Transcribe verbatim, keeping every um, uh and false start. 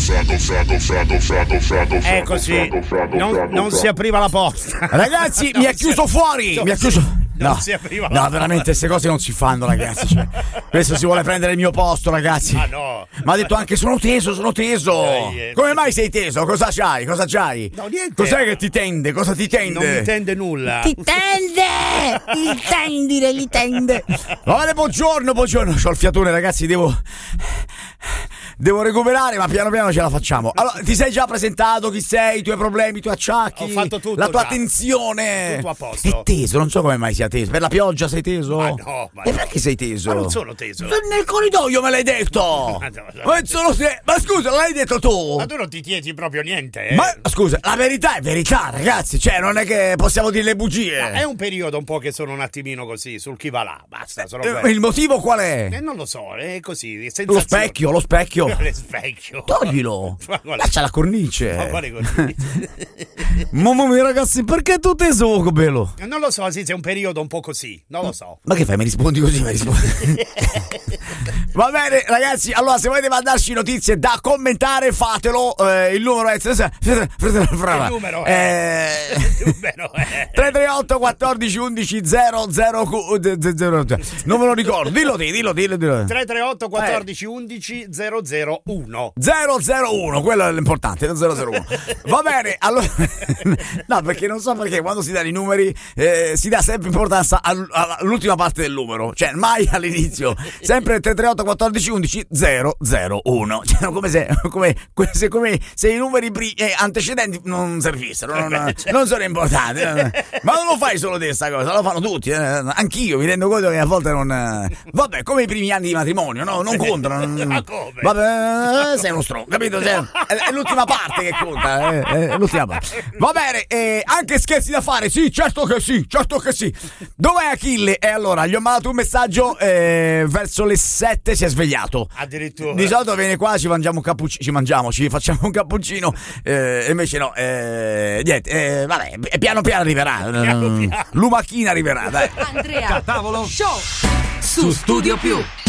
È così, non, non si apriva la porta. Ragazzi, mi ha chiuso fuori, mi ha chiuso. No, no, veramente queste cose non si fanno, ragazzi. Cioè, questo si vuole prendere il mio posto, ragazzi. Ah, no. Ma ha detto anche sono teso, sono teso. Eh, Come mai sei teso? Cosa c'hai? Cosa c'hai? No, niente. Cos'è che ti tende? Cosa ti tende? Non mi tende nulla. Ti tende! Il tendine, gli tende. Va bene, buongiorno, buongiorno. C'ho il fiatone, ragazzi, devo... Devo recuperare, ma piano piano ce la facciamo. Allora, ti sei già presentato? Chi sei? I tuoi problemi, i tuoi acciacchi? Ho fatto tutto. La tua già. Tensione. Tutto a posto. È teso, non so come mai sia teso. Per la pioggia sei teso? Ma no, ma E no. perché sei teso? Ma non sono teso. Nel corridoio me l'hai detto. Ma no, no. Ma, sono te... ma scusa, l'hai detto tu? Ma tu non ti tieni proprio niente, eh? Ma scusa, la verità è verità, ragazzi. Cioè, non è che possiamo dire le bugie. Ma è un periodo un po' che sono un attimino così, sul chi va là. Basta, sono Eh, quello. il motivo qual è? Eh, non lo so, è così. Lo sensazioni. specchio, lo specchio. Le specchio. Toglilo. Ma quale- Lascia la cornice. Ma quale cornice? Mamma mia, ragazzi, perché tu teso, che bello? Non lo so, sì, c'è un periodo un po' così, non lo so. Ma che fai? Mi rispondi così? Mi rispondi. Va bene, ragazzi. Allora, se volete mandarci notizie da commentare, fatelo. Eh, il numero è. Il numero è. Il numero è. tre tre otto quattordici undici zero zero. Non me lo ricordo. Dillo te, dillo, dillo, dillo. tre tre otto quattordici undici zero zero uno. zero zero uno, quello è l'importante, non zero zero uno. Va bene, allora. No, perché non so perché quando si danno i numeri eh, si dà sempre importanza all- all'ultima parte del numero, cioè mai all'inizio. Sempre tre tre otto quattordici undici zero zero uno. Cioè, come se, come, se, come se i numeri pri- eh, antecedenti non servissero, non, non sono importanti. Ma non lo fai solo te sta cosa, lo fanno tutti. Eh. Anch'io mi rendo conto che a volte non. Vabbè, come i primi anni di matrimonio, no? Non contano. Ma come? Vabbè, sei uno stronzo, capito? Cioè, è, è l'ultima parte che conta, è, è l'ultima parte. Va bene, eh, anche scherzi da fare, sì, certo che sì, certo che sì. Dov'è Achille? E allora, gli ho mandato un messaggio, eh, verso le sette si è svegliato. Addirittura. Di solito viene qua, ci mangiamo un cappuccino, ci mangiamo, ci facciamo un cappuccino, eh, invece no, eh, niente, eh, vabbè, piano piano arriverà. Piano piano. Lumachina arriverà, dai. Andrea Tavolo Show su Studio Più.